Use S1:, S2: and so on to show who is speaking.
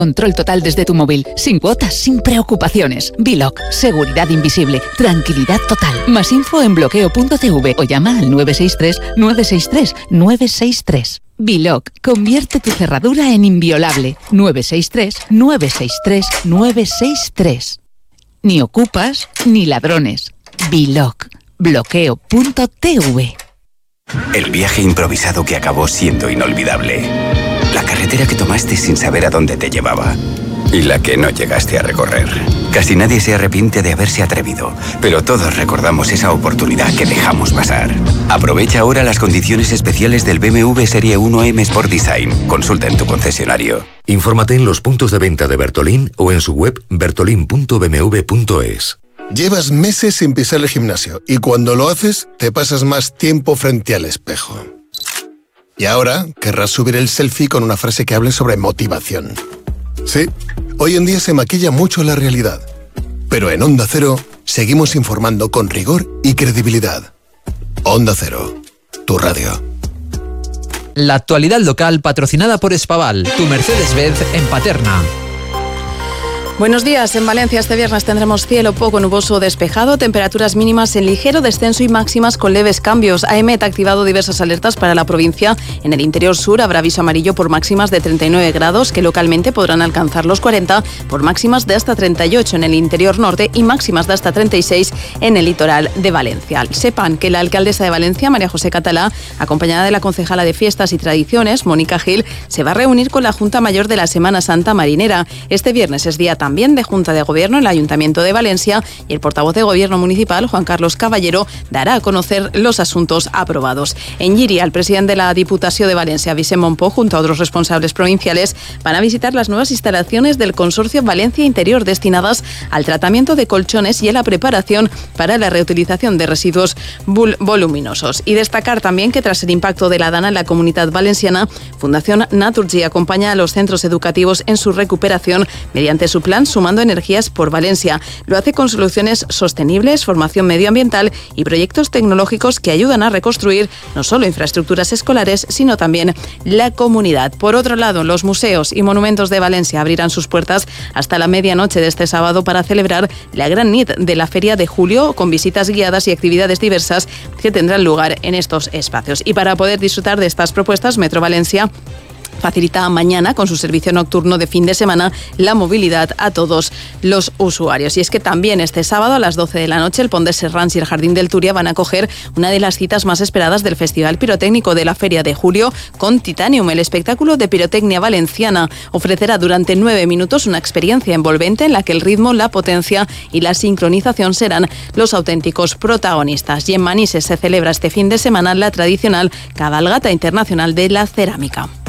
S1: Control total desde tu móvil, sin cuotas, sin preocupaciones. Biloc, seguridad invisible, tranquilidad total. Más info en bloqueo.tv o llama al 963-963-963. Biloc, convierte tu cerradura en inviolable. 963-963-963. Ni ocupas ni ladrones. Biloc, bloqueo.tv.
S2: El viaje improvisado que acabó siendo inolvidable. La carretera que tomaste sin saber a dónde te llevaba. Y la que no llegaste a recorrer. Casi nadie se arrepiente de haberse atrevido, pero todos recordamos esa oportunidad que dejamos pasar. Aprovecha ahora las condiciones especiales del BMW Serie 1 M Sport Design. Consulta en tu concesionario.
S3: Infórmate en los puntos de venta de Bertolín o en su web bertolin.bmw.es.
S4: Llevas meses sin pisar el gimnasio y cuando lo haces te pasas más tiempo frente al espejo. Y ahora querrás subir el selfie con una frase que hable sobre motivación. Sí, hoy en día se maquilla mucho la realidad. Pero en Onda Cero seguimos informando con rigor y credibilidad. Onda Cero, tu radio.
S5: La actualidad local patrocinada por Espaval, tu Mercedes-Benz en Paterna.
S6: Buenos días. En Valencia este viernes tendremos cielo poco nuboso o despejado, temperaturas mínimas en ligero descenso y máximas con leves cambios. AEMET ha activado diversas alertas para la provincia. En el interior sur habrá aviso amarillo por máximas de 39 grados, que localmente podrán alcanzar los 40, por máximas de hasta 38 en el interior norte y máximas de hasta 36 en el litoral de Valencia. Sepan que la alcaldesa de Valencia, María José Catalá, acompañada de la concejala de Fiestas y Tradiciones, Mónica Gil, se va a reunir con la Junta Mayor de la Semana Santa Marinera. Este viernes es día también de Junta de Gobierno en el Ayuntamiento de Valencia y el portavoz de Gobierno Municipal, Juan Carlos Caballero, dará a conocer los asuntos aprobados. En Llíria, el presidente de la Diputació de Valencia, Vicent Mompó, junto a otros responsables provinciales, van a visitar las nuevas instalaciones del Consorcio Valencia Interior destinadas al tratamiento de colchones y a la preparación para la reutilización de residuos voluminosos. Y destacar también que tras el impacto de la dana en la Comunitat Valenciana, Fundación Naturgy acompaña a los centros educativos en su recuperación mediante su plan Sumando Energías por Valencia. Lo hace con soluciones sostenibles, formación medioambiental y proyectos tecnológicos que ayudan a reconstruir no solo infraestructuras escolares, sino también la comunidad. Por otro lado, los museos y monumentos de Valencia abrirán sus puertas hasta la medianoche de este sábado para celebrar la gran nit de la Feria de Julio, con visitas guiadas y actividades diversas que tendrán lugar en estos espacios. Y para poder disfrutar de estas propuestas, Metro Valencia facilita mañana con su servicio nocturno de fin de semana la movilidad a todos los usuarios. Y es que también este sábado a las 12 de la noche el Pont de Serrans y el Jardín del Túria van a acoger una de las citas más esperadas del Festival Pirotécnico de la Feria de Julio con Titanium. El espectáculo de pirotecnia valenciana ofrecerá durante 9 minutos una experiencia envolvente en la que el ritmo, la potencia y la sincronización serán los auténticos protagonistas. Y en Manises se celebra este fin de semana la tradicional cabalgata internacional de la cerámica.